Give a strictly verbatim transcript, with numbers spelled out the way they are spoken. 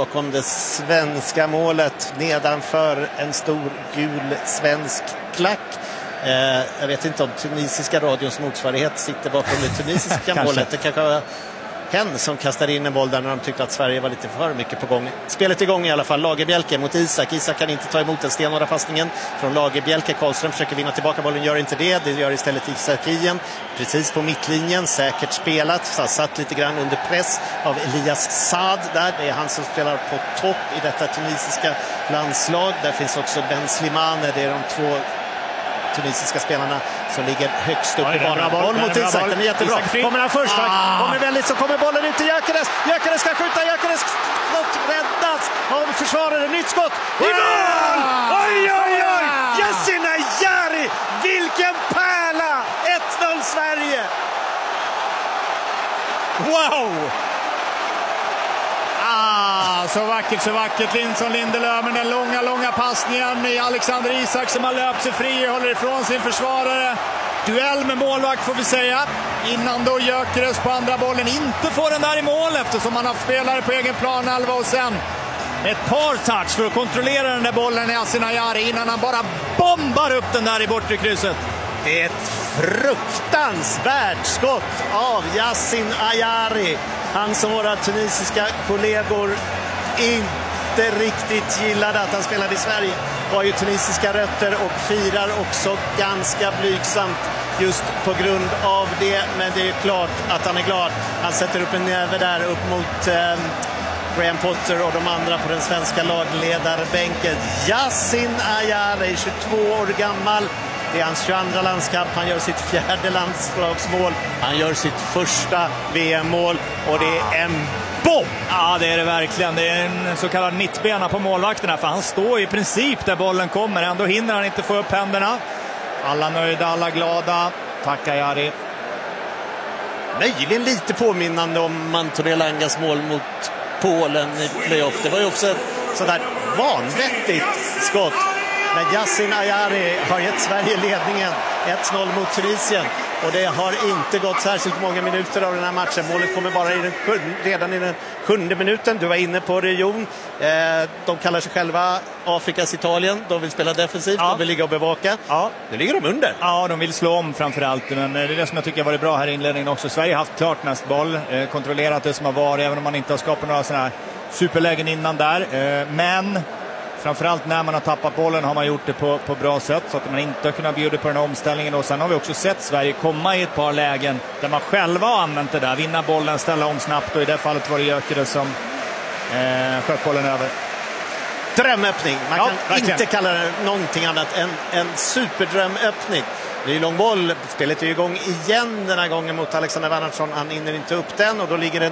bakom det svenska målet nedanför en stor gul svensk klack. Eh, jag vet inte om tunisiska radions motsvarighet sitter bakom det tunisiska målet. Det kanske var hen som kastade in en boll där när de tyckte att Sverige var lite för mycket på gång. Spelet igång i alla fall. Lagerbjälke mot Isak. Isak kan inte ta emot den stenhårda passningen från Lagerbjälke. Karlström försöker vinna tillbaka bollen, gör inte det. Det gör istället Isak igen. Precis på mittlinjen. Säkert spelat. Satt lite grann under press av Elias Saad där. Det är han som spelar på topp i detta tunisiska landslag. Där finns också Ben Slimane. Det är de två tunisiska spelarna som ligger högst upp i banan. Boll, boll mot Isak, den är jättebra. Kommer han först, ah. kommer väldigt så kommer bollen ut till Gyökeres. Gyökeres ska skjuta, Gyökeres skott räddas av försvarare. Nytt skott i mål! Oj, oj, oj! Yasin Ayari! Vilken pärla! ett noll Sverige! Wow! Ah, så vackert, så vackert. Lindsson Lindelöf med den långa, långa passningen i Alexander Isak som har löpt sig fri och håller ifrån sin försvarare. Duell med målvakt får vi säga. Innan då Gyökeres på andra bollen inte får den där i mål eftersom han har spelare på egen plan halva och sen ett par touch för att kontrollera den där bollen i Yasin Ayari innan han bara bombar upp den där i bortre krysset. Ett fruktansvärt skott av Yasin Ayari. Han som våra tunisiska kollegor inte riktigt gillade att han spelade i Sverige. Har ju tunisiska rötter och firar också ganska blygsamt just på grund av det. Men det är ju klart att han är glad. Han sätter upp en näve där upp mot eh, Graham Potter och de andra på den svenska lagledarbänken. Yasin Ayari, tjugotvå år gammal. Det är hans tjugoandra landskamp. Han gör sitt fjärde landslagsmål. Han gör sitt första V M-mål. Och det är en bomb! Ja, det är det verkligen. Det är en så kallad mittbena på målvakterna. För han står i princip där bollen kommer. Ändå hinner han inte få upp händerna. Alla nöjda, alla glada. Tack Ayari. Möjligen lite påminnande om Mantorell Angas mål mot Polen i playoff. Det var ju också ett sådär vanvettigt skott. Men Yasin Ayari har gett Sverige ledningen ett noll mot Tunisien. Och det har inte gått särskilt många minuter av den här matchen. Målet kommer bara i den sjunde, redan i den sjunde minuten. Du var inne på det, Jon. Eh, de kallar sig själva Afrikas Italien. De vill spela defensivt, ja. De vill ligga och bevaka. Ja. Nu ligger de under. Ja, de vill slå om framförallt. Men det är det som jag tycker har varit bra här i inledningen också. Sverige har haft klart näst boll. Eh, kontrollerat det som har varit, även om man inte har skapat några sådana här superlägen innan där. Eh, men... framförallt när man har tappat bollen har man gjort det på, på bra sätt så att man inte har kunnat bjuda på den här omställningen. Och sen har vi också sett Sverige komma i ett par lägen där man själva har använt det där. Vinna bollen, ställa om snabbt och i det fallet var det Gyökeres som eh, sköt bollen över. Drömöppning. Man ja, kan verkligen. inte kalla det någonting annat än en superdrömöppning. Det är lång boll. Spelet är igång igen den här gången mot Alexander Wernersson. Han hinner inte upp den och då ligger det